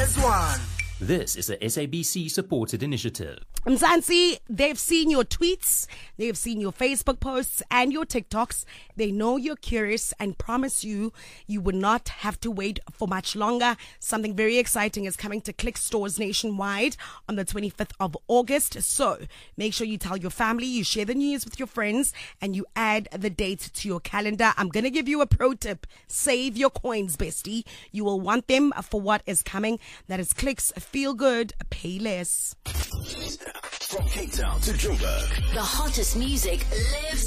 this one. This is a SABC supported initiative. Mzansi, they've seen your tweets, they've seen your Facebook posts and your TikToks. They know you're curious and promise you would not have to wait for much longer. Something very exciting is coming to Click stores nationwide on the 25th of August. So make sure you tell your family, you share the news with your friends, and you add the date to your calendar. I'm going to give you a pro tip. Save your coins, bestie. You will want them for what is coming. That is Click's Feel Good, Pay Less. From Cape Town to Joburg, the hottest music lives